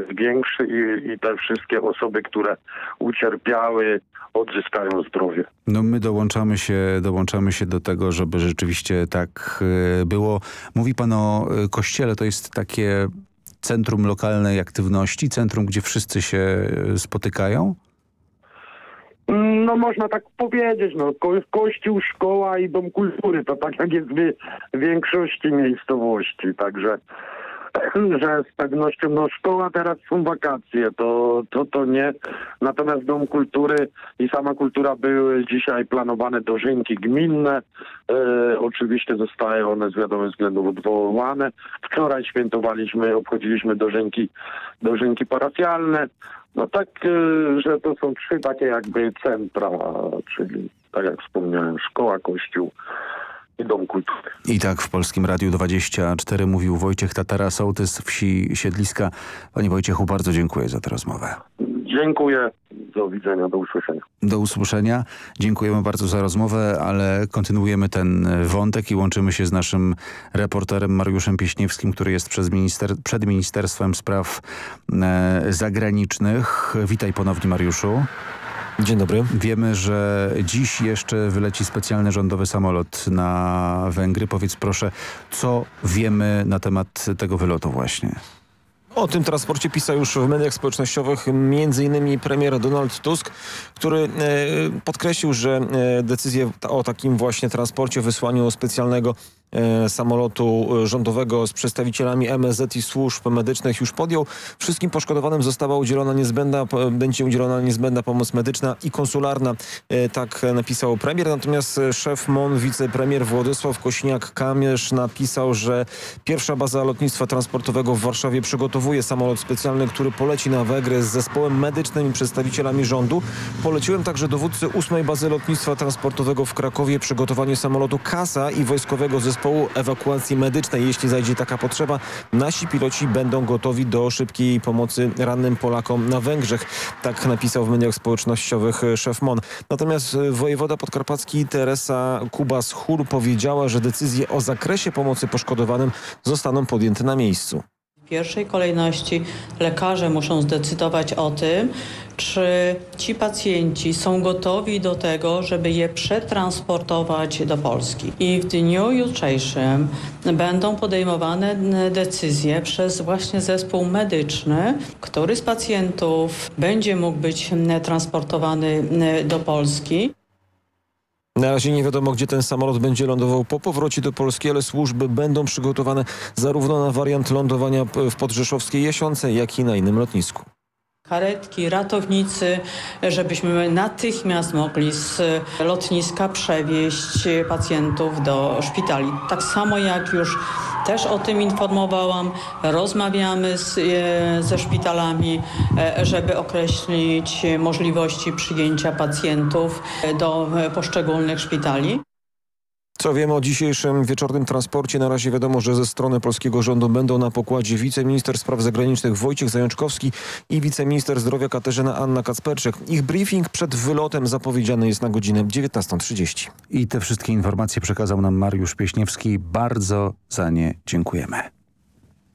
większy i te wszystkie osoby, które ucierpiały, odzyskają zdrowie. No my dołączamy się do tego, żeby rzeczywiście tak było. Mówi pan o kościele, to jest takie centrum lokalnej aktywności, centrum, gdzie wszyscy się spotykają? No można tak powiedzieć, no kościół, szkoła i dom kultury, to tak jak jest w większości miejscowości, także że z pewnością, no szkoła teraz są wakacje, to nie. Natomiast dom kultury i sama kultura były dzisiaj planowane dożynki gminne. Oczywiście zostały one z wiadomych względów odwołane. Wczoraj obchodziliśmy dożynki parafialne. No tak, że to są 3 takie jakby centra, czyli tak jak wspomniałem, szkoła, kościół i dom kultury. I tak w Polskim Radiu 24 mówił Wojciech Tatara, sołtys wsi Siedliska. Panie Wojciechu, bardzo dziękuję za tę rozmowę. Dziękuję. Do widzenia, do usłyszenia. Do usłyszenia. Dziękujemy bardzo za rozmowę, ale kontynuujemy ten wątek i łączymy się z naszym reporterem Mariuszem Pieśniewskim, który jest przed Ministerstwem Spraw Zagranicznych. Witaj ponownie, Mariuszu. Dzień dobry. Wiemy, że dziś jeszcze wyleci specjalny rządowy samolot na Węgry. Powiedz proszę, co wiemy na temat tego wylotu właśnie? O tym transporcie pisał już w mediach społecznościowych m.in. premier Donald Tusk, który podkreślił, że decyzję o takim właśnie transporcie, wysłaniu specjalnego samolotu rządowego z przedstawicielami MSZ i służb medycznych już podjął. Wszystkim poszkodowanym będzie udzielona niezbędna pomoc medyczna i konsularna. Tak napisał premier. Natomiast szef MON, wicepremier Władysław Kośniak-Kamysz napisał, że pierwsza baza lotnictwa transportowego w Warszawie przygotowuje samolot specjalny, który poleci na Węgry z zespołem medycznym i przedstawicielami rządu. Poleciłem także dowódcy 8 bazy lotnictwa transportowego w Krakowie przygotowanie samolotu KASA i wojskowego zespołu ewakuacji medycznej. Jeśli zajdzie taka potrzeba, nasi piloci będą gotowi do szybkiej pomocy rannym Polakom na Węgrzech. Tak napisał w mediach społecznościowych szef MON. Natomiast wojewoda podkarpacki Teresa Kubas-Chur powiedziała, że decyzje o zakresie pomocy poszkodowanym zostaną podjęte na miejscu. W pierwszej kolejności lekarze muszą zdecydować o tym, czy ci pacjenci są gotowi do tego, żeby je przetransportować do Polski. I w dniu jutrzejszym będą podejmowane decyzje przez właśnie zespół medyczny, który z pacjentów będzie mógł być transportowany do Polski. Na razie nie wiadomo, gdzie ten samolot będzie lądował po powrocie do Polski, ale służby będą przygotowane zarówno na wariant lądowania w podrzeszowskiej Jasionce, jak i na innym lotnisku. Karetki, ratownicy, żebyśmy natychmiast mogli z lotniska przewieźć pacjentów do szpitali. Tak samo jak już też o tym informowałam, rozmawiamy ze szpitalami, żeby określić możliwości przyjęcia pacjentów do poszczególnych szpitali. Co wiemy o dzisiejszym wieczornym transporcie? Na razie wiadomo, że ze strony polskiego rządu będą na pokładzie wiceminister spraw zagranicznych Wojciech Zajączkowski i wiceminister zdrowia Katarzyna Anna Kacperczyk. Ich briefing przed wylotem zapowiedziany jest na godzinę 19:30. I te wszystkie informacje przekazał nam Mariusz Pieśniewski. Bardzo za nie dziękujemy.